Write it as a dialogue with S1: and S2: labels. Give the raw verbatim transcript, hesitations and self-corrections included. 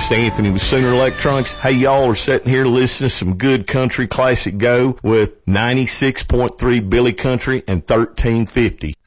S1: This is Anthony with Sooner Electronics. Hey, y'all are sitting here listening to some good country classic go with ninety-six point three Billy Country and thirteen fifty.